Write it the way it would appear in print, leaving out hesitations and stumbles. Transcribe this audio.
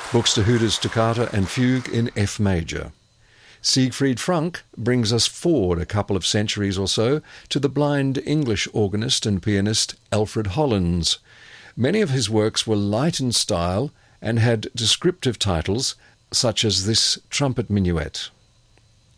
Buxtehude's Toccata and Fugue in F major. Siegfried Frank brings us forward a couple of centuries or so to the blind English organist and pianist Alfred Hollands. Many of his works were light in style and had descriptive titles such as this trumpet minuet.